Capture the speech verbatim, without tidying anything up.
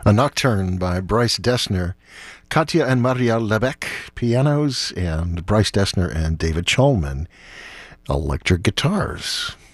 A Nocturne by Bryce Dessner. Katya and Maria Lebec, pianos, and Bryce Dessner and David Cholman, electric guitars.